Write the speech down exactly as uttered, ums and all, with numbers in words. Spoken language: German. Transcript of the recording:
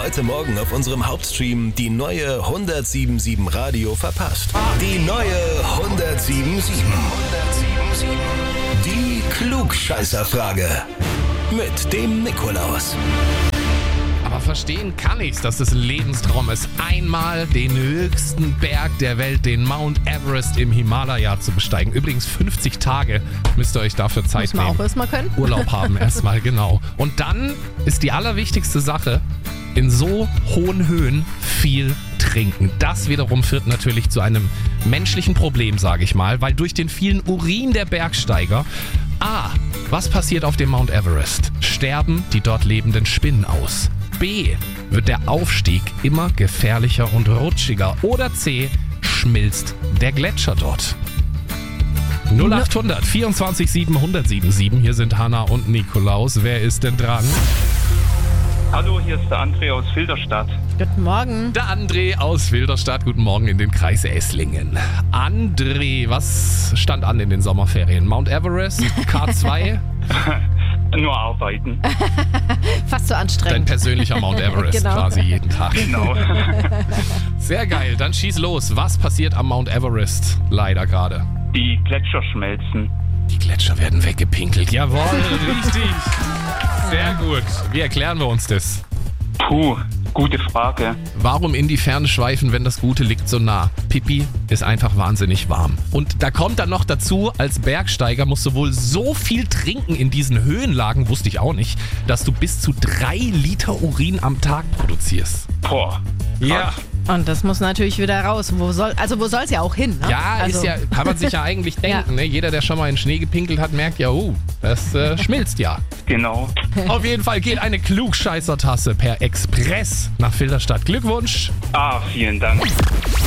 heute Morgen auf unserem Hauptstream die neue hundertsiebenundsiebzig Radio verpasst? Die neue hundertsiebenundsiebzig. Die Klugscheißerfrage. Mit dem Nikolaus. Aber verstehen kann ich's, dass es ein Lebenstraum ist, einmal den höchsten Berg der Welt, den Mount Everest im Himalaya zu besteigen. Übrigens fünfzig Tage müsst ihr euch dafür Zeit Muss man nehmen. auch erstmal können. Urlaub haben erstmal, genau. Und dann ist die allerwichtigste Sache, in so hohen Höhen viel trinken. Das wiederum führt natürlich zu einem menschlichen Problem, sage ich mal, weil durch den vielen Urin der Bergsteiger A. Was passiert auf dem Mount Everest? Sterben die dort lebenden Spinnen aus? B. Wird der Aufstieg immer gefährlicher und rutschiger? Oder C. Schmilzt der Gletscher dort? null acht hundert vierundzwanzig sieben hundertsiebenundsiebzig. Hier sind Hanna und Nikolaus. Wer ist denn dran? Hallo, hier ist der André aus Filderstadt. Guten Morgen. Der André aus Filderstadt. Guten Morgen in den Kreis Esslingen. André, was stand an in den Sommerferien? Mount Everest, K zwei? Nur arbeiten. Fast so Dein anstrengend. persönlicher Mount Everest Genau. quasi jeden Tag. Genau. Sehr geil, dann schieß los. Was passiert am Mount Everest leider gerade? Die Gletscher schmelzen. Die Gletscher werden weggepinkelt. Jawohl, richtig. Sehr gut. Wie erklären wir uns das? Puh, gute Frage. Warum in die Ferne schweifen, wenn das Gute liegt so nah? Pipi ist einfach wahnsinnig warm. Und da kommt dann noch dazu, als Bergsteiger musst du wohl so viel trinken in diesen Höhenlagen, wusste ich auch nicht, dass du bis zu drei Liter Urin am Tag produzierst. Boah. Ja. Und das muss natürlich wieder raus. Wo soll, also wo soll es ja auch hin? Ne? Ja, also, ist ja, kann man sich ja eigentlich denken. Ja. Ne? Jeder, der schon mal in Schnee gepinkelt hat, merkt ja, oh, das äh, schmilzt ja. Genau. Auf jeden Fall geht eine Klugscheißer-Tasse per Express nach Filderstadt. Glückwunsch! Ah, vielen Dank.